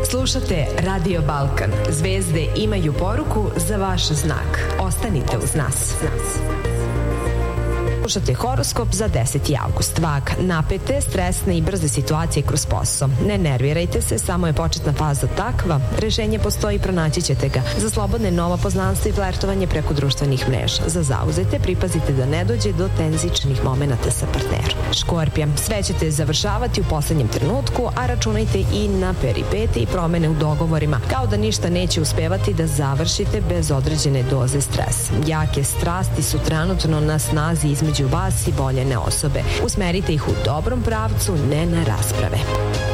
Slušate Radio Balkan. Zvezde imaju poruku za vaš znak. Ostanite uz nas. Slušate horoskop za 10. avgust. Vag, napete, stresne i brze situacije kroz posao. Ne nervirajte se, samo je početna faza takva. Rešenje postoji, pronaći ćete ga. Za slobodne nova poznanstva i flertovanje preko društvenih mreža. Za zauzete, pripazite da ne dođe do tenzičnih momenata sa partnerom. Škorpija, sve ćete završavati u poslednjem trenutku, a računajte i na peripete i promene u dogovorima. Kao da ništa neće uspevati da završite bez određene doze stresa. Jake strasti su trenutno na snazi između vas i voljene osobe. Usmerite ih u dobrom pravcu, ne na rasprave.